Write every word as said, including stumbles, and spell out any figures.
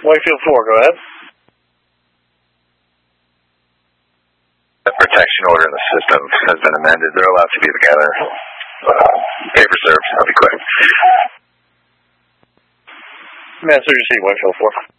Wakefield four, go ahead. The protection order in the system has been amended. They're allowed to be together. Uh, paper served. I'll be quick. Master, you see Wakefield four.